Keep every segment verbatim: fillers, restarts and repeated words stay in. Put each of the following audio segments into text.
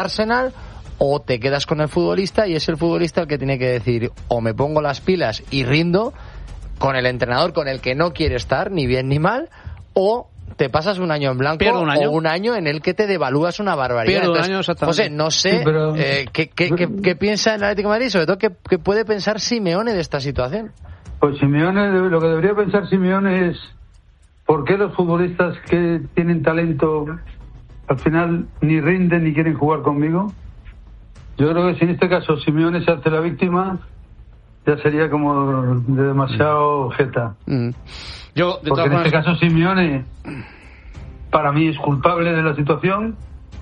Arsenal, o te quedas con el futbolista y es el futbolista el que tiene que decir o me pongo las pilas y rindo con el entrenador con el que no quiere estar, ni bien ni mal, o te pasas un año en blanco un año. o un año en el que te devalúas una barbaridad. Pierdo Entonces, un año, exactamente. José, no sé Sí, pero... eh, ¿qué, qué, qué, qué piensa el Atlético de Madrid, sobre todo qué, qué puede pensar Simeone de esta situación. Pues Simeone, lo que debería pensar Simeone es por qué los futbolistas que tienen talento al final ni rinden ni quieren jugar conmigo. Yo creo que si en este caso Simeone se hace la víctima, ya sería como de demasiado jeta. Mm. Yo, de Porque en maneras... este caso Simeone, para mí, es culpable de la situación.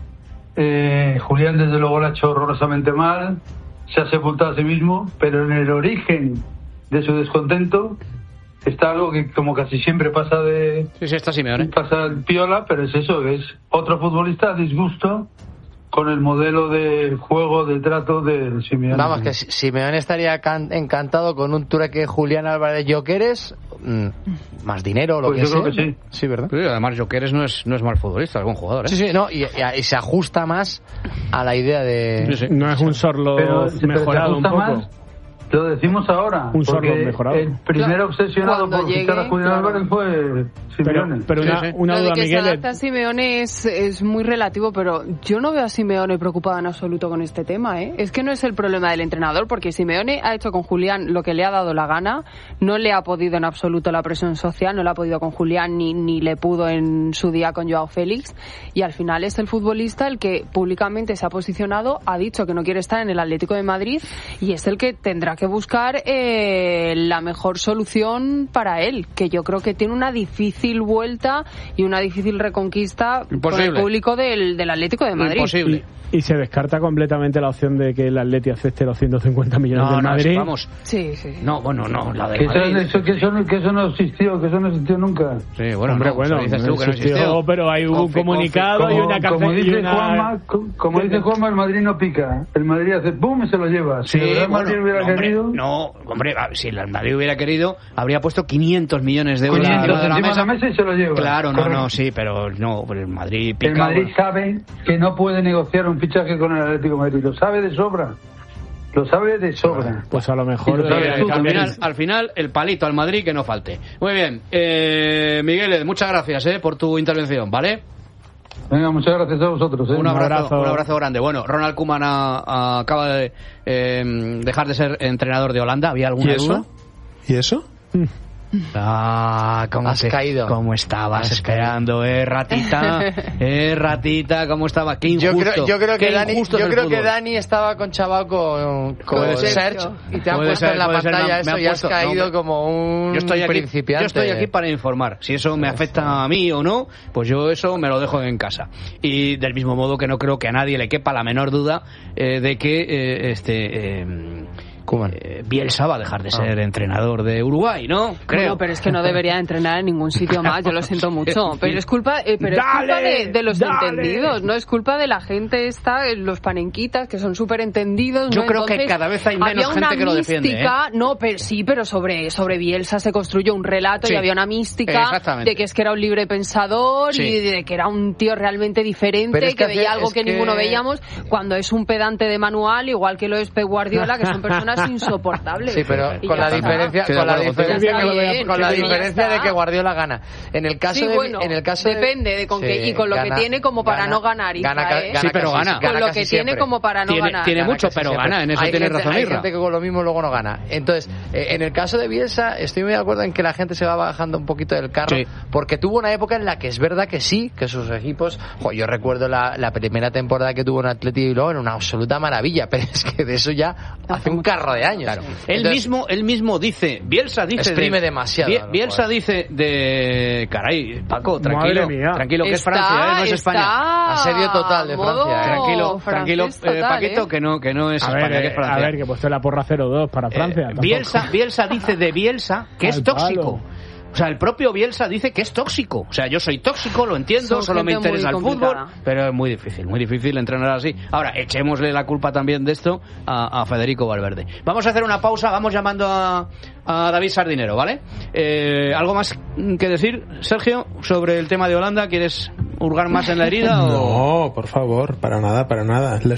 Eh, Julián, desde luego, lo ha hecho horrorosamente mal. Se ha sepultado a sí mismo, pero en el origen de su descontento está algo que, como casi siempre pasa de... Sí, sí, está Simeone. Pasa el piola, pero es eso, es otro futbolista a disgusto con el modelo de juego, de trato de Simeone. Vamos, que Simeone estaría can- encantado con un trueque Julián Álvarez Jokeres, mmm, más dinero, lo pues que yo sea. creo que sí. Sí, ¿verdad? Sí, además, Jokeres no es, no es mal futbolista, es buen jugador, ¿eh? Sí, sí, no, y, y, y se ajusta más a la idea de... Sí, sí. No es un Sorlo Pero, mejorado pero un poco. Más, lo decimos ahora. Un Sorlo porque mejorado. el primero Claro, obsesionado por llegue, fichar a Julián claro. Álvarez fue Pero, Simeone. pero una, Sí, sí. una Lo de duda, que Miguel. se adapta a Simeone es, es muy relativo, pero yo no veo a Simeone preocupado en absoluto con este tema, ¿eh? Es que no es el problema del entrenador, porque Simeone ha hecho con Julián lo que le ha dado la gana, no le ha podido en absoluto la presión social, no le ha podido con Julián ni, ni le pudo en su día con Joao Félix, y al final es el futbolista el que públicamente se ha posicionado, ha dicho que no quiere estar en el Atlético de Madrid, y es el que tendrá que buscar eh, la mejor solución para él, que yo creo que tiene una difícil vuelta y una difícil reconquista Imposible. con el público del, del Atlético de Madrid. Imposible. Y, y se descarta completamente la opción de que el Atleti acepte los ciento cincuenta millones No, del no, Madrid. vamos. Sí, sí. No, bueno, no, la Que del eso, Madrid. eso, que, eso, no- que eso no existió, que eso no existió nunca. Sí, bueno, Hombre, no, bueno, eso dices tú que no existió, existió. pero hay un Confi- comunicado confi- y Como, una como cárcel y dice una... Juanma, co- como dice Juanma, el Madrid no pica. El Madrid hace pum y se lo lleva. Si Sí, de verdad el Madrid bueno, hubiera no, hombre, querido, no, hombre, a- si el Madrid hubiera querido, habría puesto quinientos millones de euros quinientos encima de la encima de mesa. la mesa y se lo lleva. Claro, no, Correcto. no, sí, pero no, pero el Madrid pica. El Madrid bueno. sabe que no puede negociar un fichaje con el Atlético de Madrid. Lo sabe de sobra. Lo sabe de sobra. Pues a lo mejor... Y lo sabes eh, tú al, cambian- final, al final, el palito al Madrid que no falte. Muy bien, eh, Miguel, muchas gracias eh, por tu intervención, ¿vale? Venga, muchas gracias a vosotros. ¿eh? Un abrazo, abrazo. un abrazo grande. Bueno, Ronald Koeman a- a- acaba de eh, dejar de ser entrenador de Holanda. ¿Había alguna ¿Y eso? duda? ¿Y eso? Ah, ¿cómo Has te- caído. ¿Cómo estabas Has esperando, eh, ratita? Eh, ratita, ¿cómo estaba? Qué Yo injusto. creo, yo creo que Qué Dani, injusto yo es el creo que fútbol. Dani estaba con chaval con, con Puede ser. Serge y te ha Puede puesto ser, en la puede ser, pantalla me ha- me eso ha y has puesto- caído no, hombre. como un Yo estoy, aquí, principiante. yo estoy aquí para informar. Si eso me afecta a mí o no, pues yo eso me lo dejo en casa. Y del mismo modo que no creo que a nadie le quepa la menor duda eh, de que eh, este eh, eh, Bielsa va a dejar de ser entrenador de Uruguay, ¿no? Creo. Bueno, pero es que no debería entrenar en ningún sitio más, yo lo siento mucho. Pero es culpa, eh, pero es Dale, culpa de, de los dale. entendidos, no es culpa de la gente esta, eh, los panenquitas, que son súper entendidos. Yo ¿no? creo que Entonces, cada vez hay menos había gente una que lo defiende, mística, No, pero sí, pero sobre, sobre Bielsa se construyó un relato Sí. y había una mística Exactamente. de que es que era un libre pensador Sí. y de que era un tío realmente diferente, Pero es que, que veía hace- algo es que, que- ninguno veíamos, cuando es un pedante de manual, igual que lo es Pep Guardiola, que son personas insoportables. Sí, pero Y con ya la está. diferencia, Estoy de con la acuerdo contigo. diferencia, Está bien, con la sí, ya diferencia está. de que Guardiola gana. En el caso Sí, de, bueno, en el caso de- depende de con qué- y con lo que tiene como para no ganar, Isra, gana, ca- ¿eh? gana Sí, pero casi- gana. Con lo casi que tiene siempre. como para no Tiene- ganar. tiene Gana mucho, casi pero siempre. gana, en eso hay tienes gente, razón, hay Isra. gente que con lo mismo luego no gana. Entonces, eh, en el caso de Bielsa, estoy muy de acuerdo en que la gente se va bajando un poquito del carro, Sí. porque tuvo una época en la que es verdad que sí, que sus equipos, jo, yo recuerdo la, la primera temporada que tuvo en Atleti Bilbao, era una absoluta maravilla, pero es que de eso ya hace un carro de años. Claro. Él Entonces, mismo, él mismo dice, Bielsa dice... Exprime de- demasiado, Bie- a lo Bielsa mejor. dice de... Caray, Paco, tranquilo, Madre mía. tranquilo, que es Está- Francia, ¿eh? No es está España. Asedio total de modo Francia, ¿eh? Tranquilo, francés tranquilo, total, eh, Paquito, ¿eh? que no, que no es A España, ver, que es eh, Francia. a ver, que he puesto la porra cero dos para Francia. Eh, tampoco. Bielsa, Bielsa dice de Bielsa que es Al tóxico. palo. O sea, el propio Bielsa dice que es tóxico. O sea, yo soy tóxico, lo entiendo, Son solo me gente muy interesa el complicada. fútbol, pero es muy difícil, muy difícil entrenar así. Ahora, echémosle la culpa también de esto a, a Federico Valverde. Vamos a hacer una pausa, vamos llamando a, a David Sardinero, ¿vale? Eh, ¿Algo más que decir, Sergio, sobre el tema de Holanda? ¿Quieres hurgar más en la herida? No, o... por favor, para nada, para nada.